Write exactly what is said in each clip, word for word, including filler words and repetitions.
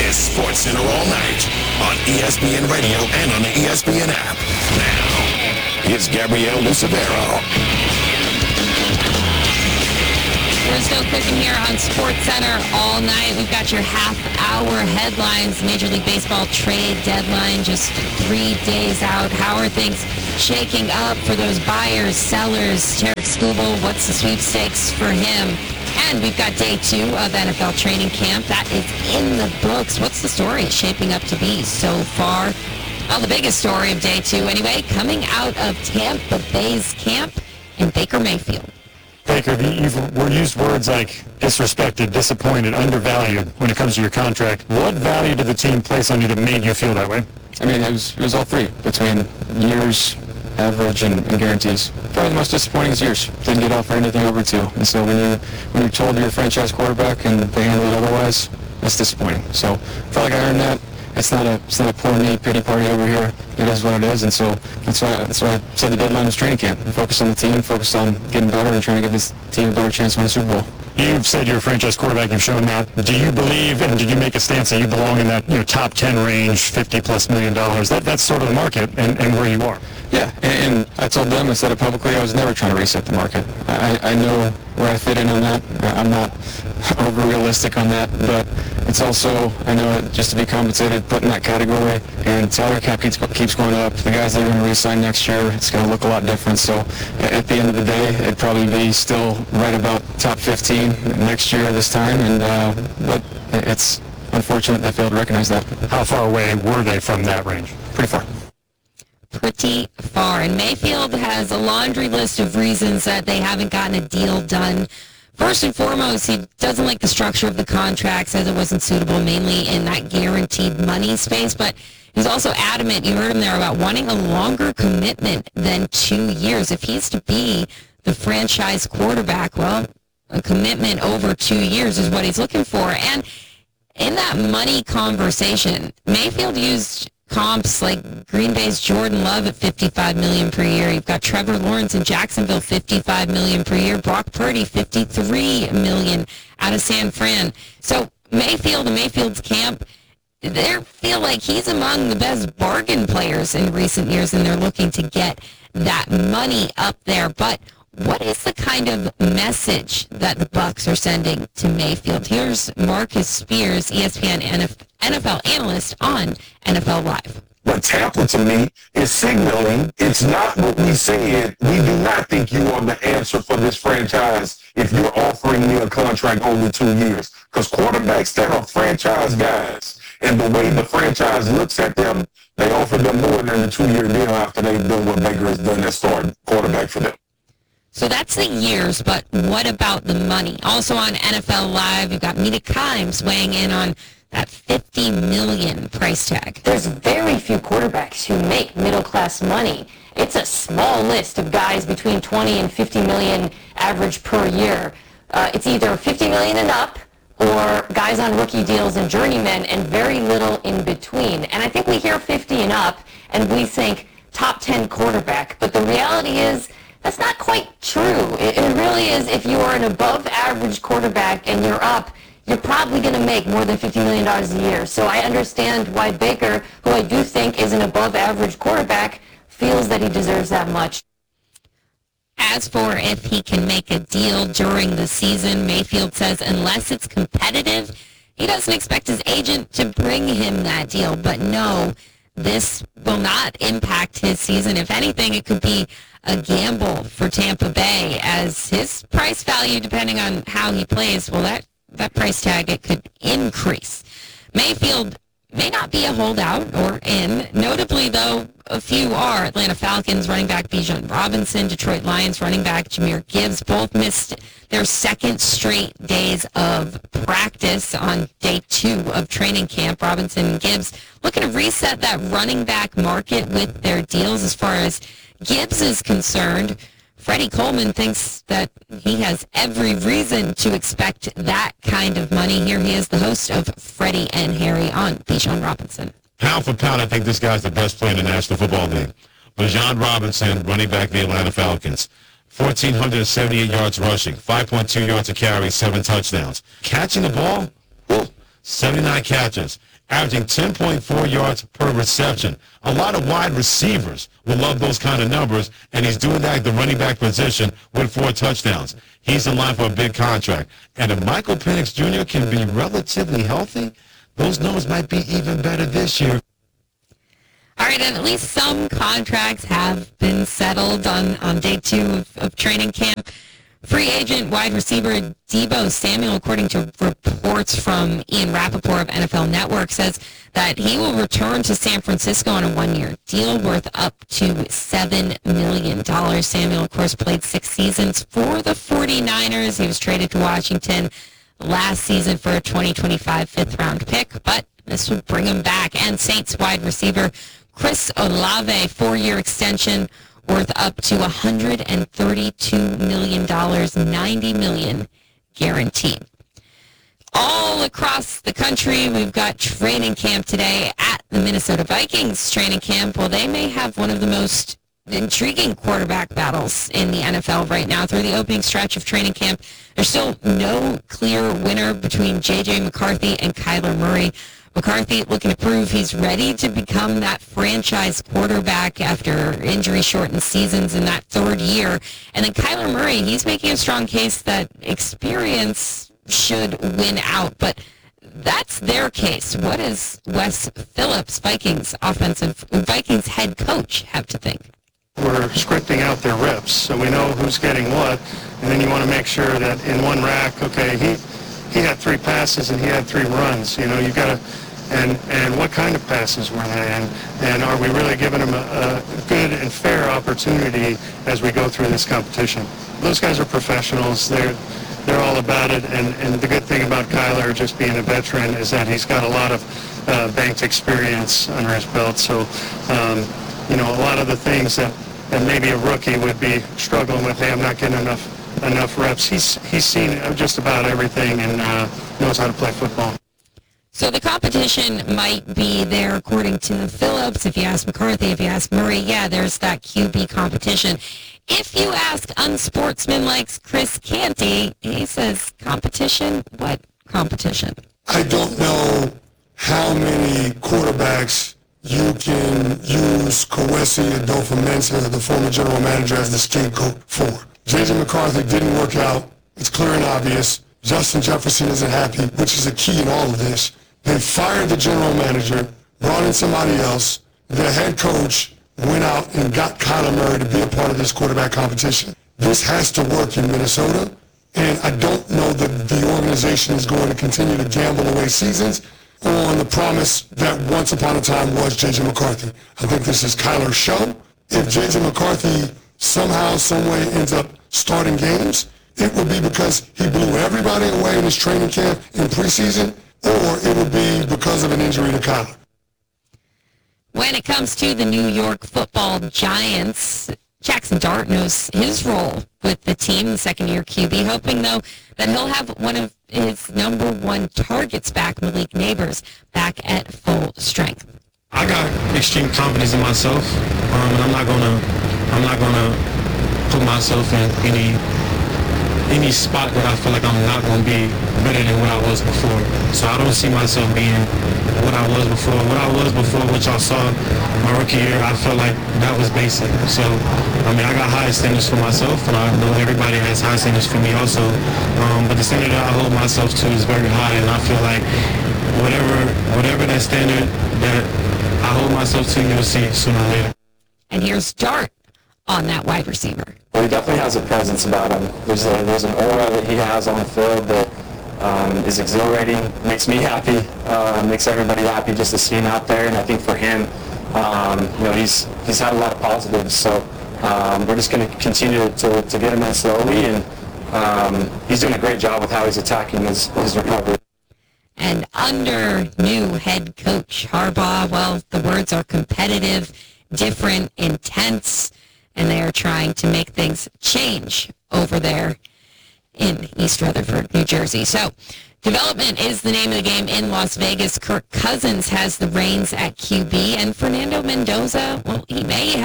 is SportsCenter all night on E S P N Radio and on the E S P N app. Now, here's Gabrielle Lucevero. We're still cooking here on SportsCenter all night. We've got your half-hour headlines. Major League Baseball trade deadline just three days out. How are things shaking up for those buyers, sellers? Tarek Skubal, what's the sweepstakes for him? And we've got day two of N F L training camp. That is in the books. What's the story shaping up to be so far? Well, the biggest story of day two, anyway, coming out of Tampa Bay's camp in Baker Mayfield. Baker, you've used words like disrespected, disappointed, undervalued when it comes to your contract. What value did the team place on you that made you feel that way? I mean, it was it was all three, between years, average, and, and guarantees. Probably the most disappointing is years. Didn't get offered anything over two. And so when, you, when you're told you're a franchise quarterback and they handle it otherwise, that's disappointing. So I felt like I earned that. It's not a it's not a poor me pity party over here. It is what it is, and so that's why that's why I said the deadline was training camp. Focus on the team, focus on getting better, and trying to give this team a better chance to win the Super Bowl. You've said you're a franchise quarterback. You've shown that. Do you believe, and did you make a stance that you belong in that you know top ten range, fifty plus million dollars? That that's sort of the market and, and where you are. Yeah, and, and I told them, I said it publicly, I was never trying to reset the market. I, I know where I fit in on that. I'm not over-realistic on that, but it's also, I know it just to be compensated, put in that category, and salary cap keeps, keeps going up. The guys that are going to re-sign next year, it's going to look a lot different. So at the end of the day, it'd probably be still right about top fifteen next year this time, and uh, but it's unfortunate they failed to recognize that. How far away were they from that range? Pretty far. Pretty far. And Mayfield has a laundry list of reasons that they haven't gotten a deal done. First and foremost, he doesn't like the structure of the contract, says it wasn't suitable mainly in that guaranteed money space, but he's also adamant, you heard him there, about wanting a longer commitment than two years. If he's to be the franchise quarterback, well, a commitment over two years is what he's looking for. And in that money conversation, Mayfield used comps like Green Bay's Jordan Love at fifty-five million dollars per year. You've got Trevor Lawrence in Jacksonville, fifty-five million dollars per year. Brock Purdy, fifty-three million dollars out of San Fran. So Mayfield and Mayfield's camp, they feel like he's among the best bargain players in recent years, and they're looking to get that money up there. But what is the kind of message that the Bucs are sending to Mayfield? Here's Marcus Spears, E S P N N F L analyst on N F L Live. But Tampa, to me, is signaling it's not what we said. We do not think you are the answer for this franchise if you're offering me a contract over two years. Because quarterbacks that are franchise guys, and the way the franchise looks at them, they offer them more than a two-year deal after they've done what Baker has done as starting quarterback for them. So that's the years, but what about the money? Also on N F L Live, you've got Mina Kimes weighing in on that fifty million dollars price tag. There's very few quarterbacks who make middle-class money. It's a small list of guys between twenty and fifty million average per year. Uh, it's either fifty million and up, or guys on rookie deals and journeymen, and very little in between. And I think we hear fifty and up, and we think top ten quarterback. But the reality is, that's not quite true. It, it really is, if you are an above-average quarterback and you're up, you're probably going to make more than fifty million dollars a year. So I understand why Baker, who I do think is an above-average quarterback, feels that he deserves that much. As for if he can make a deal during the season, Mayfield says unless it's competitive, he doesn't expect his agent to bring him that deal. But no, this will not impact his season. If anything, it could be a gamble for Tampa Bay, as his price value, depending on how he plays, well, that, that price tag, it could increase. Mayfield may not be a holdout or in. Notably, though, a few are. Atlanta Falcons running back Bijan Robinson, Detroit Lions running back Jahmyr Gibbs, both missed their second straight days of practice on day two of training camp. Robinson and Gibbs looking to reset that running back market with their deals. As far as Gibbs is concerned, Freddie Coleman thinks that he has every reason to expect that kind of money. Here he is, the host of Freddie and Harry on Bijan Robinson. Pound for pound, I think this guy's the best player in the National Football League. Bijan Robinson, running back the Atlanta Falcons. one thousand four hundred seventy-eight yards rushing, five point two yards a carry, seven touchdowns. Catching the ball, well, seventy-nine catches, averaging ten point four yards per reception. A lot of wide receivers will love those kind of numbers, and he's doing that at the running back position with four touchdowns. He's in line for a big contract. And if Michael Penix Junior can be relatively healthy, those numbers might be even better this year. All right, and at least some contracts have been settled on, on day two of, of training camp. Free agent wide receiver Deebo Samuel, according to reports from Ian Rappaport of N F L Network, says that he will return to San Francisco on a one-year deal worth up to seven million dollars. Samuel, of course, played six seasons for the forty-niners. He was traded to Washington last season for a twenty twenty-five fifth-round pick, but this will bring him back. And Saints wide receiver Chris Olave, four-year extension worth up to one hundred thirty-two million dollars, ninety million dollars guaranteed. All across the country, we've got training camp today at the Minnesota Vikings training camp. Well, they may have one of the most intriguing quarterback battles in the N F L right now. Through the opening stretch of training camp, there's still no clear winner between J J McCarthy and Kyler Murray. McCarthy looking to prove he's ready to become that franchise quarterback after injury-shortened seasons in that third year. And then Kyler Murray, he's making a strong case that experience should win out. But that's their case. What does Wes Phillips, Vikings offensive, Vikings head coach, have to think? We're scripting out their reps, so we know who's getting what. And then you want to make sure that in one rack, okay, he he had three passes and he had three runs. You know, you got to, and and what kind of passes were they? And and are we really giving them a, a good and fair opportunity as we go through this competition? Those guys are professionals. They're they're all about it. And and the good thing about Kyler, just being a veteran, is that he's got a lot of uh, banked experience under his belt. So, um, you know, a lot of the things that that maybe a rookie would be struggling with. Hey, I'm not getting enough. enough reps. He's he's seen just about everything and uh, knows how to play football. So the competition might be there, according to Phillips. If you ask McCarthy, if you ask Murray, yeah, there's that Q B competition. If you ask unsportsmanlike Chris Canty, he says, competition? What competition? I don't know how many quarterbacks you can use Kwesi Adolfo-Mensah, the former general manager, as the scapegoat for. J J McCarthy didn't work out. It's clear and obvious. Justin Jefferson isn't happy, which is a key in all of this. They fired the general manager, brought in somebody else. The head coach went out and got Kyler Murray to be a part of this quarterback competition. This has to work in Minnesota, and I don't know that the organization is going to continue to gamble away seasons on the promise that once upon a time was J J McCarthy. I think this is Kyler's show. If J J McCarthy somehow, someway ends up starting games, it will be because he blew everybody away in his training camp in preseason, or it will be because of an injury to Kyler. When it comes to the New York Football Giants, Jackson Dart knows his role with the team, the second-year Q B, hoping, though, that he'll have one of his number one targets back, Malik Neighbors, back at full strength. I got extreme confidence in myself, um, and I'm not gonna, I'm not gonna put myself in any any spot that I feel like I'm not gonna be better than what I was before. So I don't see myself being what I was before. What I was before, which y'all saw my rookie year, I felt like that was basic. So I mean, I got high standards for myself, and I know everybody has high standards for me also. Um, but the standard that I hold myself to is very high, and I feel like whatever whatever that standard that I hold myself to, you'll see sooner or later. And here's Dart on that wide receiver. Well, he definitely has a presence about him. There's a, there's an aura that he has on the field that um, is exhilarating, makes me happy, uh, makes everybody happy just to see him out there. And I think for him, um, you know, he's he's had a lot of positives. So um, we're just going to continue to, to get him in slowly, and um, he's doing a great job with how he's attacking his, his recovery. And under new head coach Harbaugh, well, the words are competitive, different, intense, and they are trying to make things change over there in East Rutherford, New Jersey. So development is the name of the game in Las Vegas. Kirk Cousins has the reins at Q B, and Fernando Mendoza, well, he may have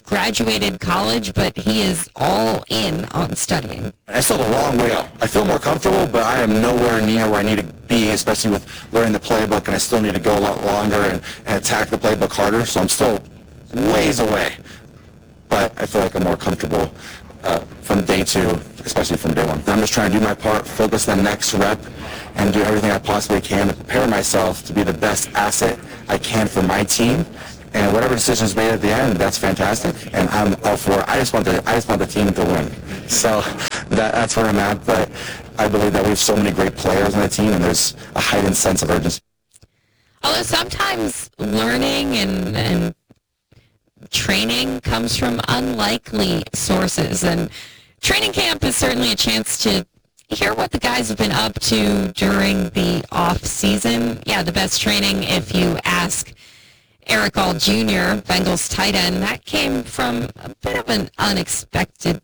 graduated college, but he is all in on studying. I still have a long way up. I feel more comfortable, but I am nowhere near where I need to be, especially with learning the playbook, and I still need to go a lot longer and, and attack the playbook harder, so I'm still ways away. But I feel like I'm more comfortable uh, from day two, especially from day one. I'm just trying to do my part, focus on the next rep, and do everything I possibly can to prepare myself to be the best asset I can for my team. And whatever decision is made at the end, that's fantastic, and I'm all for it. I just want the I just want the team to win. So that, that's where I'm at. But I believe that we have so many great players on the team, and there's a heightened sense of urgency. Although sometimes learning and, and training comes from unlikely sources, and training camp is certainly a chance to hear what the guys have been up to during the off season. Yeah, the best training, if you ask Eric All Junior, Bengals tight end, that came from a bit of an unexpected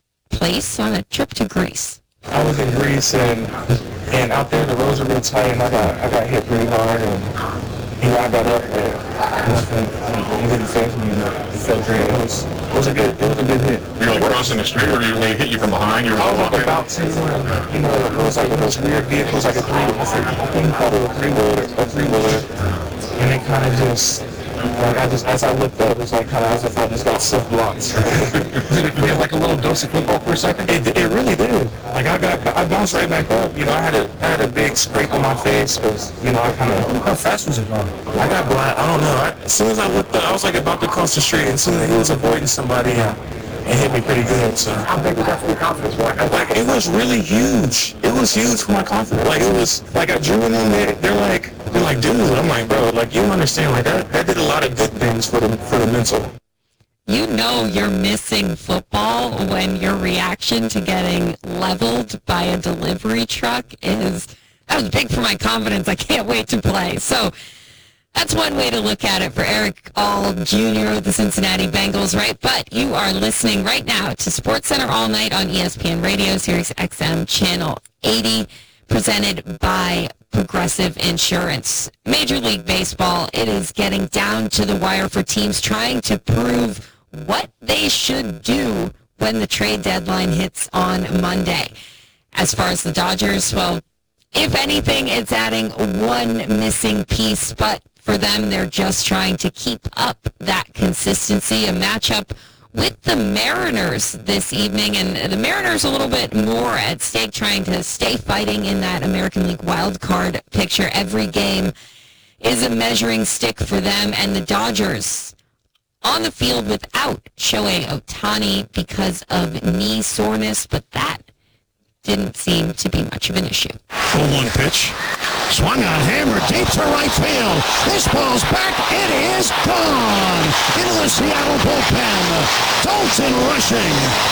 place on a trip to Greece. I was in Greece, and and out there the roads were real tight, and I got I got hit pretty hard, and you know I got up, and nothing, it didn't affect me. It felt great. It was it was a good it was a good hit. You were like crossing the street, or you, they hit you from behind? You were I was like about to, and, you know, it was like one of those weird vehicles, like a three, I think called it a three wheeler, a three wheeler, and it kind of just. Like I just, as I looked up, it was like kind of as if I just got self-blocked. Did it feel like a little dose of football for a second? It, it really did. Like I got, I bounced right back up. You know, I had a, I had a big scrape on my face because, you know, I kind of. How fast was it going? I got blind. I don't know. I, as soon as I looked up, I was like about to cross the street, and soon as he was avoiding somebody, and it hit me pretty good. So how big was that for your confidence? Like it was really huge. It was huge for my confidence. Like it was like I drew it in there. They're like. They're like, dude, I'm like, bro, like, you don't understand, like, that, that did a lot of good things for the, for the mental. You know you're missing football when your reaction to getting leveled by a delivery truck is, that was big for my confidence, I can't wait to play. So that's one way to look at it for Eric All Junior of the Cincinnati Bengals, right? But you are listening right now to SportsCenter All Night on E S P N Radio, Sirius X M Channel eighty, presented by Progressive Insurance. Major League Baseball, it is getting down to the wire for teams trying to prove what they should do when the trade deadline hits on Monday. As far as the Dodgers, well, if anything, it's adding one missing piece, but for them, they're just trying to keep up that consistency. A matchup with the Mariners this evening, and the Mariners a little bit more at stake, trying to stay fighting in that American League wild card picture. Every game is a measuring stick for them, and the Dodgers on the field without Shohei Ohtani because of knee soreness, but that didn't seem to be much of an issue. oh one pitch. Swung on, hammer deep to right field. This ball's back. It is gone into the Seattle bullpen. Dalton rushing.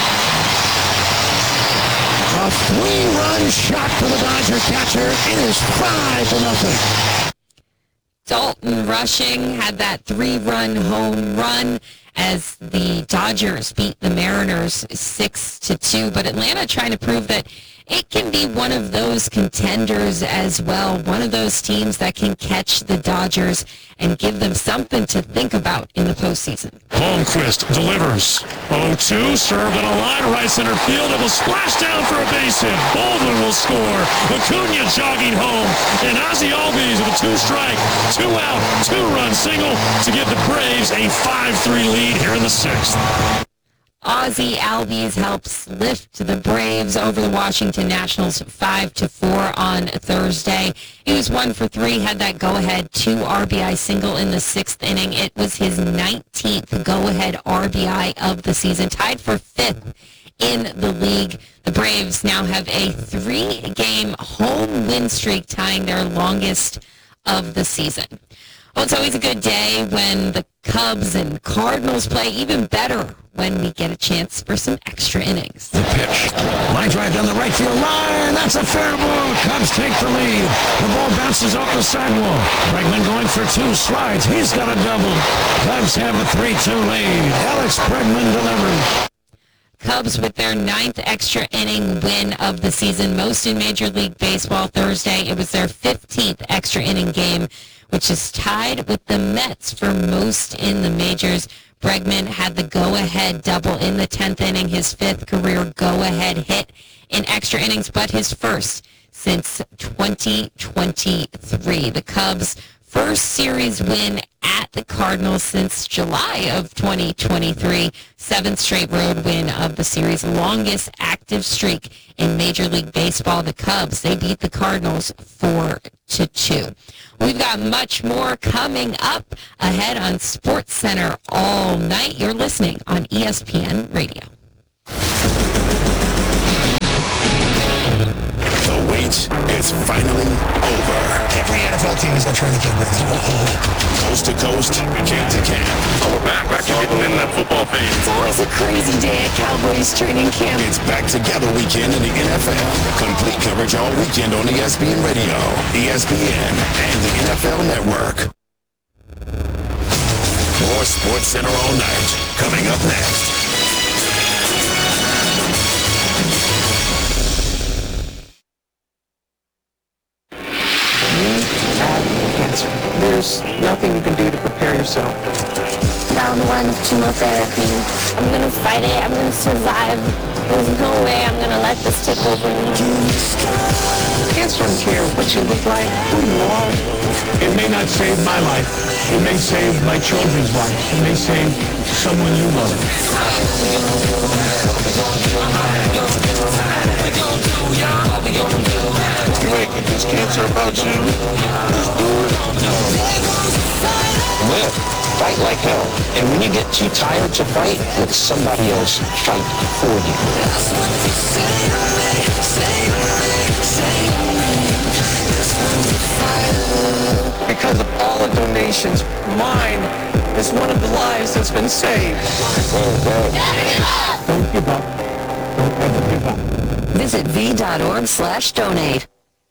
A three-run shot for the Dodger catcher. It is five to nothing. Dalton rushing had that three-run home run as the Dodgers beat the Mariners six to two. But Atlanta trying to prove that it can be one of those contenders as well, one of those teams that can catch the Dodgers and give them something to think about in the postseason. Holmquist delivers. oh two, served on a line right center field. It will splash down for a base hit. Baldwin will score. Acuna jogging home. And Ozzie Albies with a two-strike, two-out, two-run single to give the Braves a five three lead here in the sixth. Ozzie Albies helps lift the Braves over the Washington Nationals five to four on Thursday. He was one for three, had that go-ahead two R B I single in the sixth inning. It was his nineteenth go-ahead R B I of the season, tied for fifth in the league. The Braves now have a three-game home win streak, tying their longest of the season. Well, it's always a good day when the Cubs and Cardinals play, even better when we get a chance for some extra innings. The pitch. Line drive down the right field line. That's a fair ball. Cubs take the lead. The ball bounces off the sidewalk. Bregman going for two slides. He's got a double. Cubs have a three two lead. Alex Bregman delivers. Cubs with their ninth extra inning win of the season, most in Major League Baseball Thursday. It was their fifteenth extra inning game, which is tied with the Mets for most in the majors. Bregman had the go-ahead double in the tenth inning, his fifth career go-ahead hit in extra innings, but his first since twenty twenty-three. The Cubs' first series win at the Cardinals since July of twenty twenty-three. Seventh straight road win of the series, longest active streak in Major League Baseball. The Cubs, they beat the Cardinals four to two. We've got much more coming up ahead on Sports Center all night. You're listening on E S P N Radio. The wait is finally over. Every N F L team is going to training camp with us. Coast to coast, camp to camp. Oh, we're back, back to getting in that football phase. It's always a crazy day at Cowboys training camp. It's back together weekend in the N F L. Complete coverage all weekend on E S P N Radio, E S P N, and the N F L Network. More Sports Center all night. Coming up next. There's nothing you can do to prepare yourself. Round one, chemotherapy. I'm gonna fight it. I'm gonna survive. There's no way I'm gonna let this take over me. Cancer doesn't care what you look like, who you are. It may not save my life. It may save my children's life. It may save someone you love. You ain't get this cancer about you. Let's do it. Live. Fight like hell. And when you get too tired to fight, let somebody else fight for you. Because of all the donations, mine is one of the lives that's been saved. Don't give up. Don't ever give up. Visit v.org slash donate.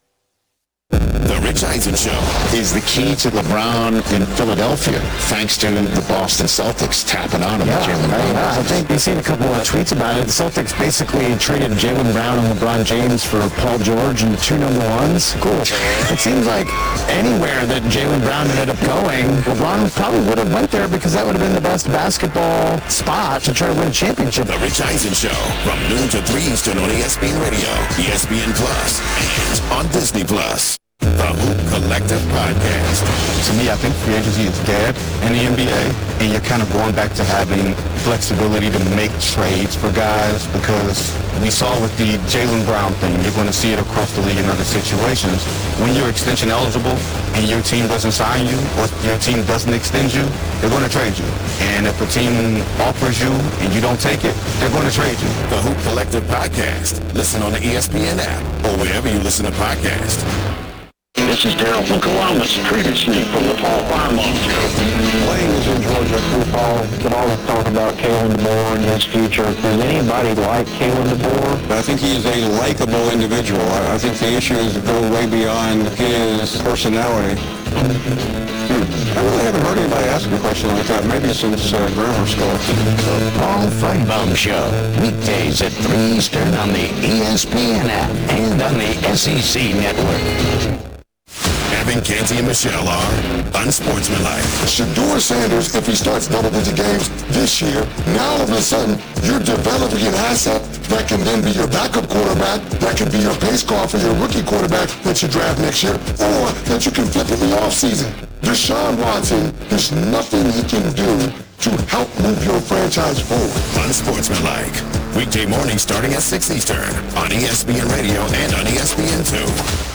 The Rich Eisen Show is the key to LeBron in Philadelphia, thanks to the Boston Celtics tapping on him. Yeah, I, I think you've seen a couple of tweets about it. The Celtics basically traded Jaylen Brown and LeBron James for Paul George and the two number ones. Cool. It seems like anywhere that Jaylen Brown ended up going, LeBron probably would have went there because that would have been the best basketball spot to try to win a championship. The Rich Eisen Show from noon to three Eastern on E S P N Radio, E S P N Plus, and on Disney Plus. The Hoop Collective Podcast. To me, I think free agency is dead in the N B A, and you're kind of going back to having flexibility to make trades for guys, because we saw with the Jaylen Brown thing, you're going to see it across the league in other situations. When you're extension eligible and your team doesn't sign you or your team doesn't extend you, they're going to trade you. And if a team offers you and you don't take it, they're going to trade you. The Hoop Collective Podcast. Listen on the E S P N app or wherever you listen to podcasts. This is Daryl from Columbus, previously from the Paul Firemonk Show. Ladies in Georgia football, you can always talk about Kalen DeBoer and his future. Does anybody like Kalen DeBoer? I think he's a likable individual. I, I think the issues go way beyond his personality. Hmm. I really haven't heard anybody ask a question like that, maybe since uh, Grammar School. The Paul Firemonk Show, weekdays at three Eastern on the E S P N app and on the S E C network. Evan Canty and Michelle are unsportsmanlike. Shedeur Sanders, if he starts double-digit games this year, now all of a sudden you're developing an asset that can then be your backup quarterback, that can be your pace car for your rookie quarterback that you draft next year, or that you can flip in the offseason. Deshaun Watson, there's nothing he can do to help move your franchise forward. Unsportsmanlike. Weekday morning starting at six Eastern on E S P N Radio and on E S P N two.